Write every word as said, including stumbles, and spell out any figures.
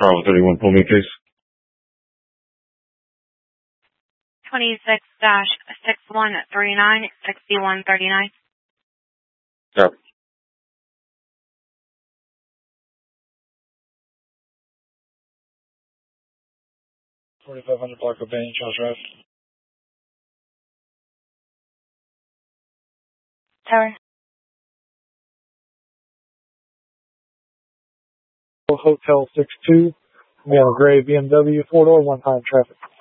Bravo thirty-one, pull me, please. twenty-six dash six one three nine, sixty-one thirty-nine. Yep. forty-five hundred block of Banyan Charles Drive. Tower. Hotel six two, male gray B M W, four door, one time traffic.